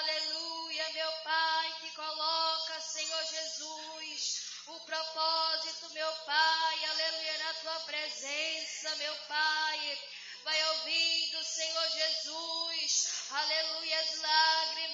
aleluia, meu Pai, que coloca, Senhor Jesus, o propósito, meu Pai, aleluia, na tua presença, meu Pai. Vai ouvindo, Senhor Jesus, aleluia, as lágrimas.